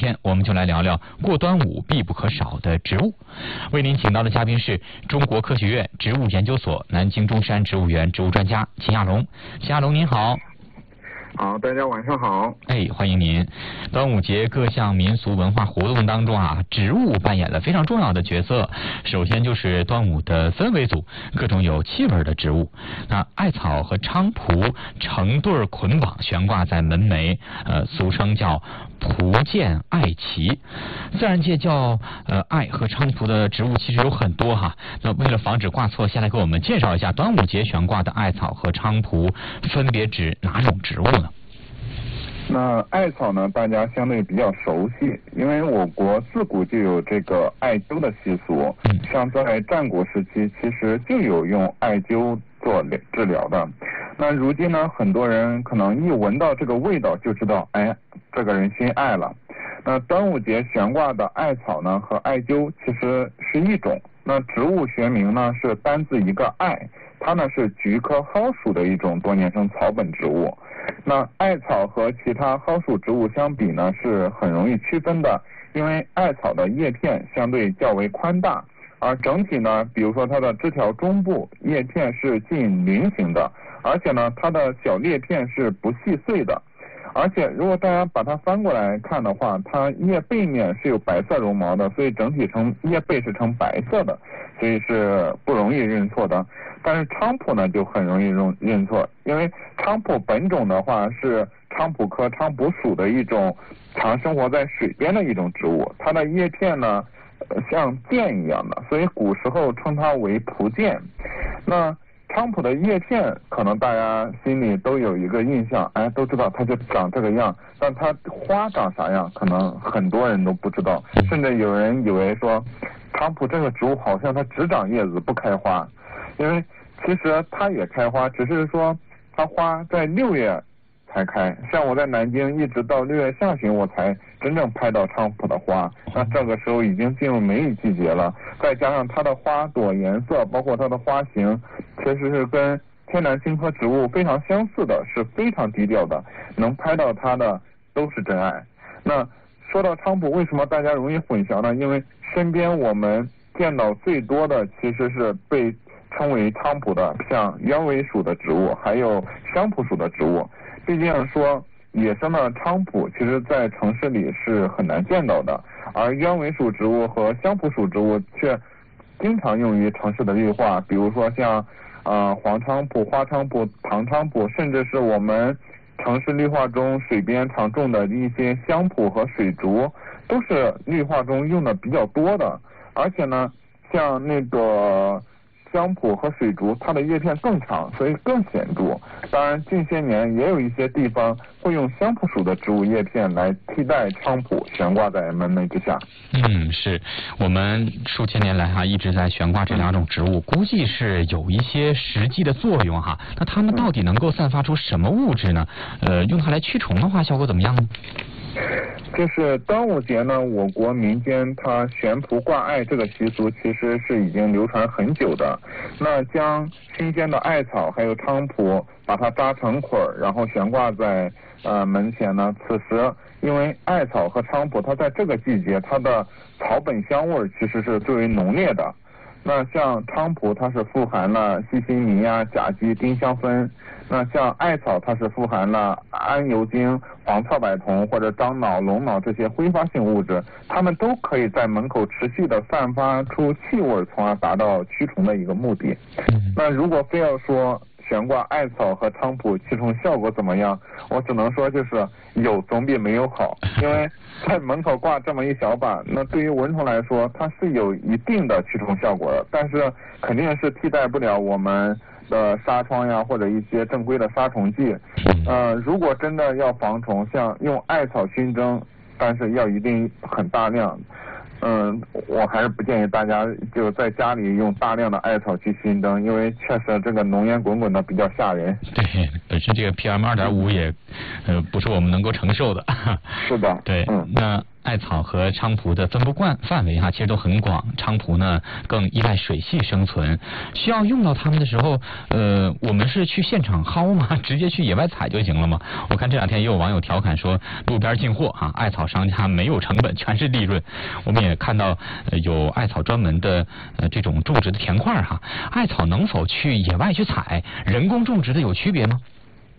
天我们就来聊聊过端午必不可少的植物。为您请到的嘉宾是中国科学院植物研究所南京中山植物园植物专家秦亚龙。秦亚龙您好。 好，大家晚上好。 欢迎您。端午节各项民俗文化活动当中植物扮演了非常重要的角色。首先就是端午的氛围组，各种有气味的植物。那艾草和菖蒲成对捆绑悬挂在门楣，俗称叫蒲剑艾旗。自然界叫艾和菖蒲的植物其实有很多那为了防止挂错，先来给我们介绍一下端午节悬挂的艾草和菖蒲分别指哪种植物呢？ 那艾草呢，大家相对比较熟悉，因为我国自古就有这个艾灸的习俗，像在战国时期其实就有用艾灸做治疗的。那如今呢，很多人可能一闻到这个味道就知道，这个人心艾了。那端午节悬挂的艾草呢和艾灸其实是一种，那植物学名呢是单字一个艾，它呢是菊科蒿属的一种多年生草本植物。那艾草和其他蒿属植物相比呢是很容易区分的，因为艾草的叶片相对较为宽大，而整体呢，比如说它的枝条中部叶片是近菱形的，而且呢它的小裂片是不细碎的。而且如果大家把它翻过来看的话，它叶背面是有白色绒毛的，所以整体叶背是呈白色的，所以是不容易认错的。但是菖蒲呢就很容易认错，因为菖蒲本种的话是菖蒲科菖蒲属的一种常生活在水边的一种植物，它的叶片呢像剑一样的，所以古时候称它为蒲剑。那菖蒲的叶片可能大家心里都有一个印象，都知道它就长这个样，但它花长啥样可能很多人都不知道，甚至有人以为说菖蒲这个植物好像它只长叶子不开花，因为其实它也开花，只是说它花在6月才开，像我在南京一直到6月下旬我才真正拍到菖蒲的花，那这个时候已经进入梅雨季节了，再加上它的花朵颜色包括它的花型其实是跟天南星科植物非常相似的，是非常低调的，能拍到它的都是真爱。那说到菖蒲为什么大家容易混淆呢？因为身边我们见到最多的其实是被称为菖蒲的，像鸢尾属的植物还有香蒲属的植物。毕竟说野生的菖蒲其实在城市里是很难见到的，而鸢尾属植物和香蒲属植物却经常用于城市的绿化，比如说像黄菖蒲、花菖蒲、唐菖蒲，甚至是我们城市绿化中水边常种的一些香蒲和水竹，都是绿化中用的比较多的。而且呢，像那个香蒲和水竹，它的叶片更长，所以更显著。当然近些年也有一些地方会用香蒲属的植物叶片来替代菖蒲悬挂在门楣之下。 是我们数千年来一直在悬挂这两种植物，估计是有一些实际的作用那它们到底能够散发出什么物质呢？用它来驱虫的话效果怎么样呢？ 就是端午节呢，我国民间它悬蒲挂艾这个习俗其实是已经流传很久的。那将新鲜的艾草还有菖蒲把它扎成捆，然后悬挂在门前呢。此时因为艾草和菖蒲它在这个季节它的草本香味其实是最为浓烈的。那像菖蒲它是富含了细辛醚甲基、丁香酚，那像艾草它是富含了桉油精、黄草柏酮或者樟脑、龙脑这些挥发性物质，它们都可以在门口持续的散发出气味，从而达到驱虫的一个目的。那如果非要说悬挂艾草和菖蒲驱虫效果怎么样，我只能说就是有总比没有好，因为在门口挂这么一小把，那对于蚊虫来说它是有一定的驱虫效果的，但是肯定是替代不了我们的纱窗或者一些正规的杀虫剂。如果真的要防虫，像用艾草熏蒸，但是要一定很大量。我还是不建议大家就在家里用大量的艾草去熏蒸，因为确实这个浓烟滚滚的比较吓人。 对，本身这个 PM2.5也不是我们能够承受的。 是的。 对，那艾草和菖蒲的分布范围其实都很广，菖蒲呢更依赖水系生存，需要用到它们的时候，我们是去现场薅吗？直接去野外采就行了吗？我看这2天也有网友调侃说，路边进货艾草商家没有成本，全是利润。我们也看到有艾草专门的这种种植的田块艾草能否去野外去采？人工种植的有区别吗？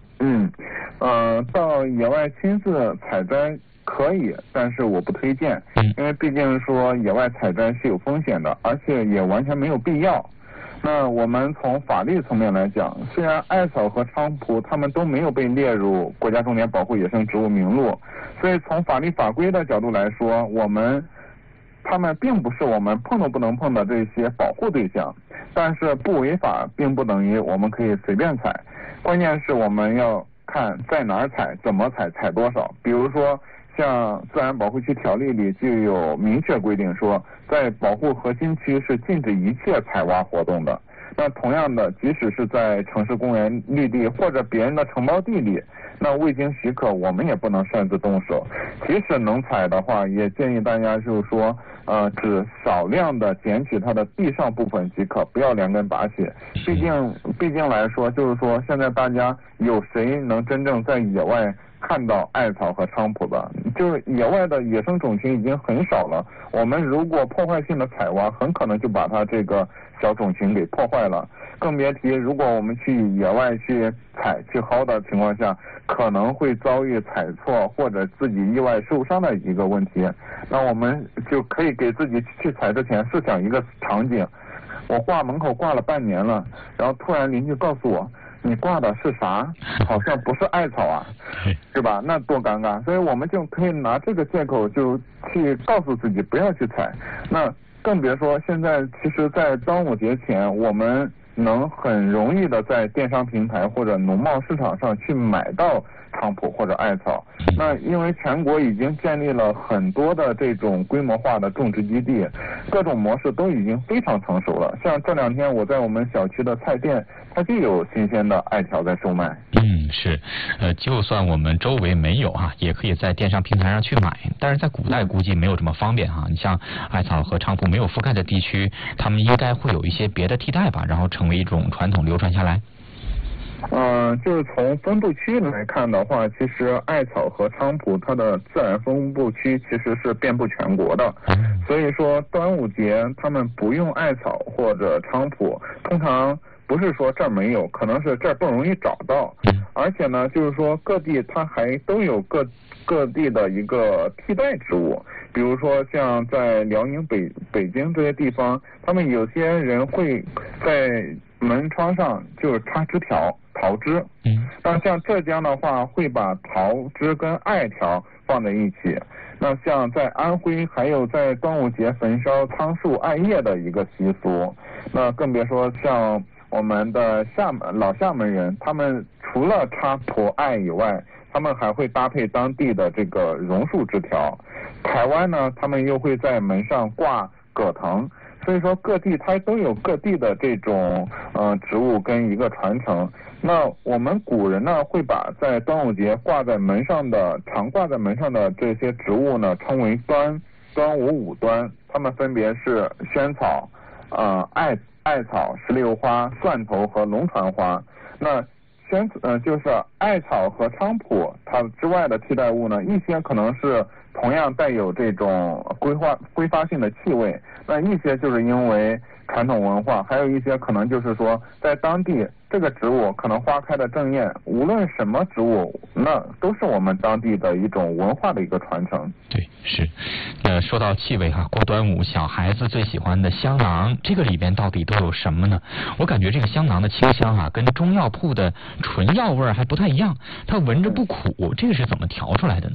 到野外亲自采摘可以，但是我不推荐，因为毕竟说野外采摘是有风险的，而且也完全没有必要。那我们从法律层面来讲，虽然艾草和菖蒲它们都没有被列入国家重点保护野生植物名录，所以从法律法规的角度来说，它们并不是我们碰都不能碰的这些保护对象，但是不违法并不等于我们可以随便采，关键是我们要看在哪儿采，怎么采，采多少。比如说像自然保护区条例里就有明确规定说，在保护核心区是禁止一切采挖活动的。那同样的，即使是在城市公园绿地或者别人的承包地里，那未经许可我们也不能擅自动手。即使能采的话，也建议大家就是说只少量的捡取它的地上部分即可，不要连根拔起。毕竟来说，就是说现在大家有谁能真正在野外看到艾草和菖蒲的？就是野外的野生种群已经很少了，我们如果破坏性的采挖，很可能就把它这个小种群给破坏了，更别提如果我们去野外去采去薅的情况下，可能会遭遇采错或者自己意外受伤的一个问题。那我们就可以给自己去采之前设想一个场景，我挂门口挂了半年了，然后突然邻居告诉我，你挂的是啥？好像不是艾草啊，是吧？那多尴尬！所以我们就可以拿这个借口就去告诉自己不要去采。那更别说现在，其实在端午节前，我们能很容易的在电商平台或者农贸市场上去买到菖蒲或者艾草。那因为全国已经建立了很多的这种规模化的种植基地，各种模式都已经非常成熟了。像这2天我在我们小区的菜店，它就有新鲜的艾条在售卖。 是，就算我们周围没有也可以在电商平台上去买，但是在古代估计没有这么方便你像艾草和菖蒲没有覆盖的地区，他们应该会有一些别的替代吧，然后成为一种传统流传下来。 就是从分布区来看的话，其实艾草和菖蒲它的自然分布区其实是遍布全国的，所以说端午节他们不用艾草或者菖蒲，通常不是说这儿没有，可能是这儿不容易找到，而且呢，就是说各地它还都有各地的一个替代植物，比如说像在辽宁北京这些地方，他们有些人会在门窗上就插枝条桃枝，那像浙江的话会把桃枝跟艾条放在一起，那像在安徽还有在端午节焚烧苍树艾叶的一个习俗，那更别说像我们的老厦门人，他们除了插蒲艾以外，他们还会搭配当地的这个榕树枝条。台湾呢，他们又会在门上挂葛藤。所以说各地它都有各地的这种植物跟一个传承。那我们古人呢会把在端午节常挂在门上的这些植物呢称为端午5端，它们分别是萱草、艾草、石榴花、蒜头和龙船花。那就是艾草和菖蒲它之外的替代物呢，一些可能是同样带有这种挥发性的气味，那一些就是因为传统文化，还有一些可能就是说在当地这个植物可能花开的正艳，无论什么植物，那都是我们当地的一种文化的一个传承。 对，是。说到气味过端午小孩子最喜欢的香囊，这个里边到底都有什么呢？我感觉这个香囊的清香跟中药铺的纯药味还不太一样，它闻着不苦，这个是怎么调出来的呢？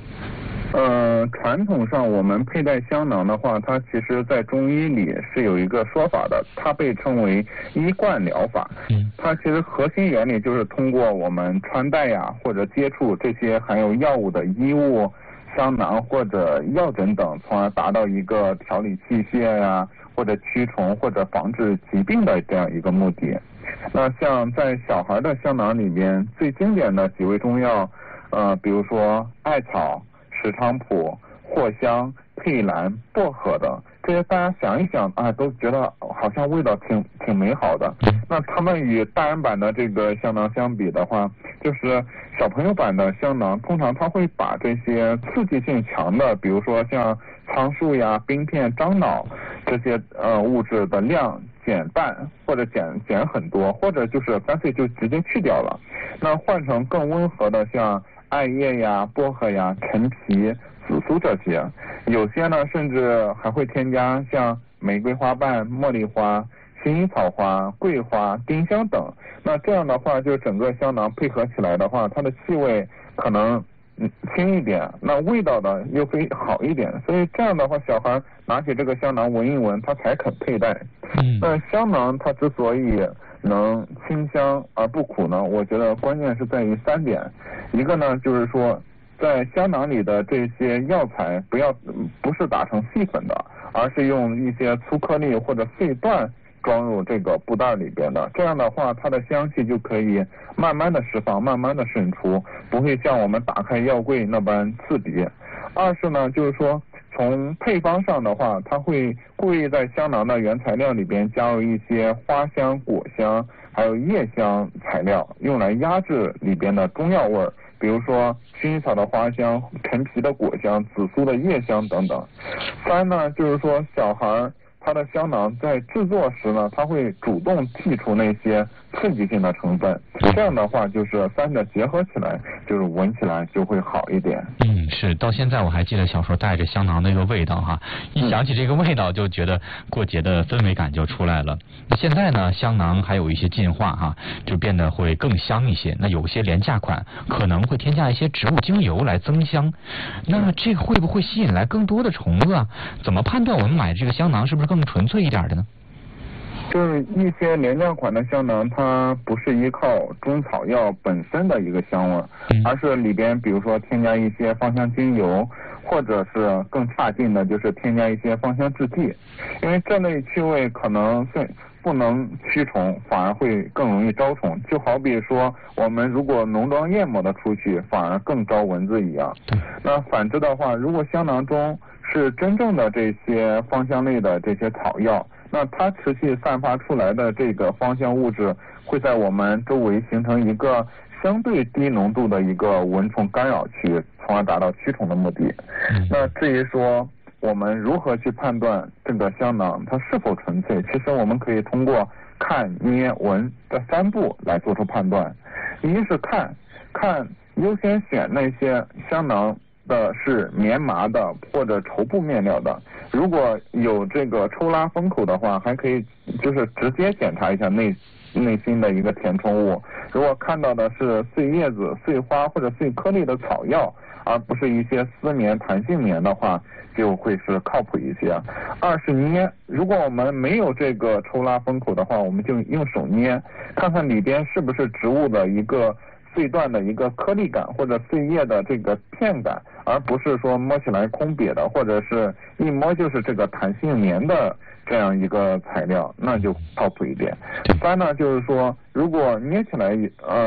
传统上我们佩戴香囊的话，它其实在中医里是有一个说法的，它被称为医冠疗法。它其实核心原理就是通过我们穿戴或者接触这些含有药物的衣物、香囊或者药枕等，从而达到一个调理气血或者驱虫或者防治疾病的这样一个目的。那像在小孩的香囊里边，最经典的几味中药，比如说艾草、石菖蒲、 藿香、佩兰、薄荷的，这些大家想一想啊，都觉得好像味道挺美好的。那它们与大人版的这个香囊相比的话，就是小朋友版的香囊，通常它会把这些刺激性强的，比如说像苍术呀、冰片、樟脑这些物质的量减半，或者减很多，或者就是干脆就直接去掉了。那换成更温和的，像艾叶呀、薄荷呀、陈皮、紫苏这些，有些呢甚至还会添加像玫瑰花瓣、茉莉花、薰衣草花、桂花、丁香等。那这样的话，就整个香囊配合起来的话，它的气味可能轻一点，那味道呢又会好一点。所以这样的话，小孩拿起这个香囊闻一闻，他才肯佩戴。那香囊它之所以能清香而不苦呢，我觉得关键是在于3点。一个呢就是说，在香囊里的这些药材不是打成细粉的，而是用一些粗颗粒或者碎段装入这个布袋里边的。这样的话，它的香气就可以慢慢的释放，慢慢的渗出，不会像我们打开药柜那般刺鼻。二是呢，就是说从配方上的话，它会故意在香囊的原材料里边加入一些花香、果香还有叶香材料，用来压制里边的中药味儿，比如说薰衣草的花香、陈皮的果香、紫苏的叶香等等。3呢，就是说小孩它的香囊在制作时呢，它会主动剔除那些刺激性的成分，这样的话就是3者结合起来，就是闻起来就会好一点。 是，到现在我还记得小时候带着香囊的一个味道哈，一想起这个味道就觉得过节的氛围感就出来了。那现在呢，香囊还有一些进化哈，就变得会更香一些。那有些廉价款可能会添加一些植物精油来增香，那这个会不会吸引来更多的虫子啊？怎么判断我们买这个香囊是不是更纯粹一点的呢？ 就是一些廉价款的香囊，它不是依靠中草药本身的一个香味，而是里边比如说添加一些芳香精油，或者是更差劲的就是添加一些芳香制剂，因为这类气味可能是不能驱虫，反而会更容易招虫。就好比说我们如果浓妆艳抹的出去，反而更招蚊子一样。那反之的话，如果香囊中是真正的这些芳香类的这些草药，那它持续散发出来的这个芳香物质会在我们周围形成一个相对低浓度的一个蚊虫干扰区，从而达到驱虫的目的。那至于说我们如何去判断这个香囊它是否纯粹，其实我们可以通过看、捏、闻这3步来做出判断。一是看优先选那些香囊的是棉麻的或者绸布面料的，如果有这个抽拉封口的话，还可以就是直接检查一下内心的一个填充物。如果看到的是碎叶子、碎花或者碎颗粒的草药，而不是一些丝棉、弹性棉的话，就会是靠谱一些。二是捏，如果我们没有这个抽拉封口的话，我们就用手捏，看看里边是不是植物的一个碎段的一个颗粒感或者碎叶的这个片感，而不是说摸起来空瘪的，或者是一摸就是这个弹性棉的这样一个材料，那就靠谱一点。3呢，就是说如果捏起来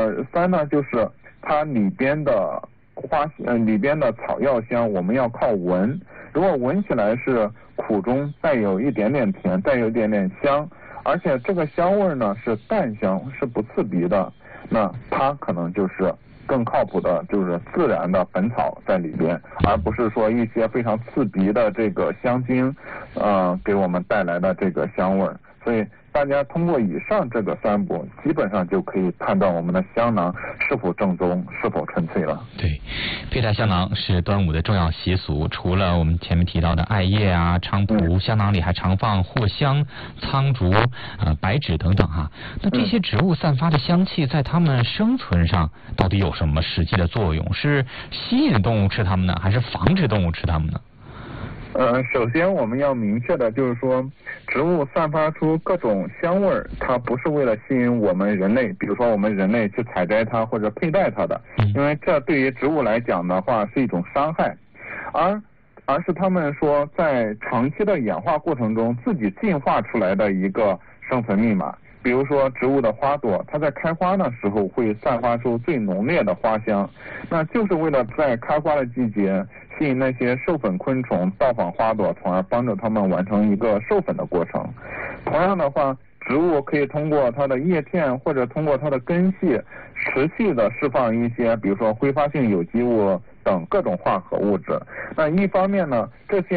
3呢，就是它里边的里边的草药香我们要靠闻，如果闻起来是苦中带有一点点甜，带有一点点香，而且这个香味呢是淡香，是不刺鼻的，那它可能就是更靠谱的，就是自然的本草在里边，而不是说一些非常刺鼻的这个香精给我们带来的这个香味。所以大家通过以上这个3步，基本上就可以判断我们的香囊是否正宗，是否纯粹了。 对，佩戴香囊是端午的重要习俗，除了我们前面提到的艾叶啊、菖蒲，香囊里还常放藿香、苍竹、白芷等等哈。那这些植物散发的香气，在它们生存上到底有什么实际的作用？是吸引动物吃它们呢，还是防止动物吃它们呢？ 首先我们要明确的就是说，植物散发出各种香味儿，它不是为了吸引我们人类，比如说我们人类去采摘它或者佩戴它的，因为这对于植物来讲的话是一种伤害，而是他们说在长期的演化过程中自己进化出来的一个生存密码。比比如说植物的花朵，它在开花的时候会散发出最浓烈的花香，那就是为了在开花的季节吸引那些授粉昆虫到访花朵，从而帮助它们完成一个授粉的过程。同样的话，植物可以通过它的叶片或者通过它的根系持续的释放一些比如说挥发性有机物等各种化合物质。那一方面呢，这些